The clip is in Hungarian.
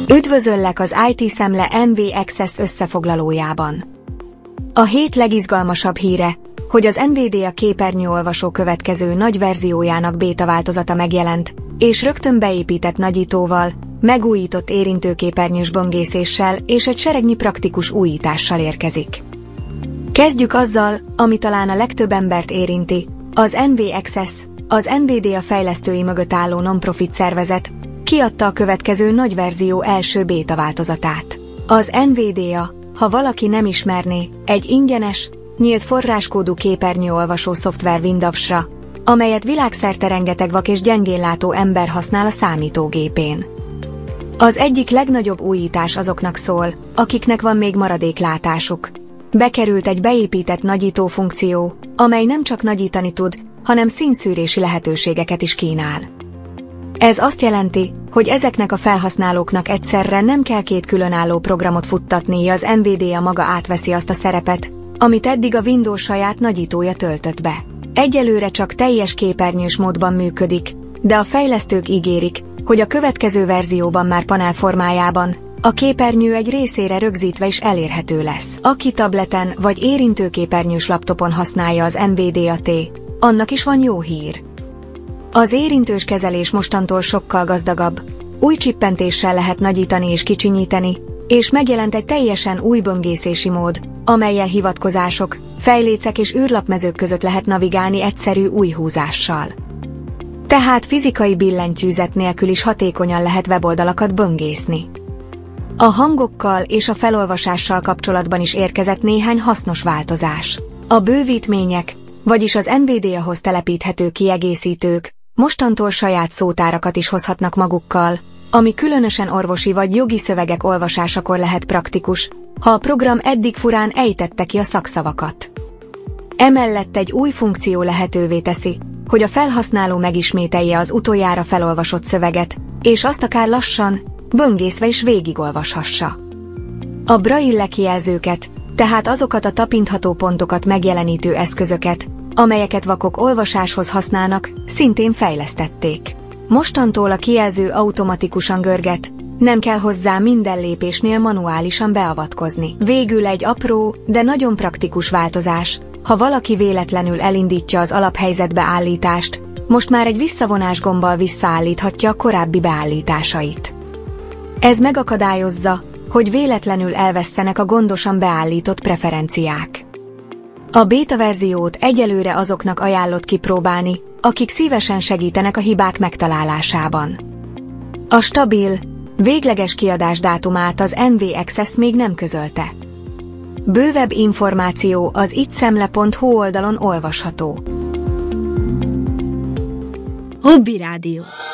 Üdvözöllek az IT Szemle NV Access összefoglalójában. A hét legizgalmasabb híre, hogy az NVIDIA képernyőolvasó következő nagy verziójának béta változata megjelent, és rögtön beépített nagyítóval, megújított érintőképernyős böngészéssel és egy seregnyi praktikus újítással érkezik. Kezdjük azzal, ami talán a legtöbb embert érinti, az NV Access, az NVIDIA fejlesztői mögött álló non-profit szervezet, kiadta a következő nagy verzió első béta változatát. Az NVIDIA, ha valaki nem ismerné, egy ingyenes, nyílt forráskódú képernyőolvasó szoftver Windowsra, amelyet világszerte rengeteg vak és gyengénlátó ember használ a számítógépén. Az egyik legnagyobb újítás azoknak szól, akiknek van még maradéklátásuk. Bekerült egy beépített nagyító funkció, amely nem csak nagyítani tud, hanem színszűrési lehetőségeket is kínál. Ez azt jelenti, hogy ezeknek a felhasználóknak egyszerre nem kell két különálló programot futtatnia, az NVIDIA maga átveszi azt a szerepet, amit eddig a Windows saját nagyítója töltött be. Egyelőre csak teljes képernyős módban működik, de a fejlesztők ígérik, hogy a következő verzióban már panel formájában, a képernyő egy részére rögzítve is elérhető lesz. Aki tableten vagy érintőképernyős laptopon használja az NVIDIA T, annak is van jó hír. Az érintős kezelés mostantól sokkal gazdagabb, új csippentéssel lehet nagyítani és kicsinyíteni, és megjelent egy teljesen új böngészési mód, amellyel hivatkozások, fejlécek és űrlapmezők között lehet navigálni egyszerű új húzással. Tehát fizikai billentyűzet nélkül is hatékonyan lehet weboldalakat böngészni. A hangokkal és a felolvasással kapcsolatban is érkezett néhány hasznos változás. A bővítmények, vagyis az NVIDIA-hoz telepíthető kiegészítők, mostantól saját szótárakat is hozhatnak magukkal, ami különösen orvosi vagy jogi szövegek olvasásakor lehet praktikus, ha a program eddig furán ejtette ki a szakszavakat. Emellett egy új funkció lehetővé teszi, hogy a felhasználó megismételje az utoljára felolvasott szöveget, és azt akár lassan, böngészve is végigolvashassa. A braille kijelzőket, tehát azokat a tapintható pontokat megjelenítő eszközöket, amelyeket vakok olvasáshoz használnak, szintén fejlesztették. Mostantól a kijelző automatikusan görget, nem kell hozzá minden lépésnél manuálisan beavatkozni. Végül egy apró, de nagyon praktikus változás, ha valaki véletlenül elindítja az alaphelyzetbe állítást, most már egy visszavonás gombbal visszaállíthatja a korábbi beállításait. Ez megakadályozza, hogy véletlenül elvesztenek a gondosan beállított preferenciák. A béta verziót egyelőre azoknak ajánlott kipróbálni, akik szívesen segítenek a hibák megtalálásában. A stabil, végleges kiadás dátumát az NV Access még nem közölte. Bővebb információ az itszemle.hu oldalon olvasható. Hobby Rádió.